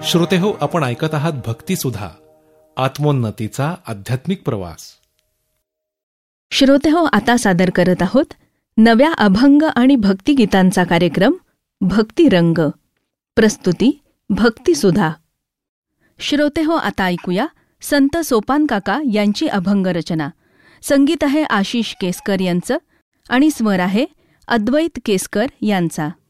श्रोतेहो, आपण ऐकत आहात भक्तिसुधा, आत्मोन्नतीचा आध्यात्मिक प्रवास. श्रोतेहो, आता सादर करत आहोत नव्या अभंग आणि भक्तिगीतांचा कार्यक्रम भक्तिरंग. प्रस्तुती भक्तिसुधा. श्रोतेहो, आता ऐकूया संत सोपान काका यांची अभंग रचना. संगीत आहे आशिष केसकर यांचं आणि स्वर आहे अद्वैत केसकर यांचा.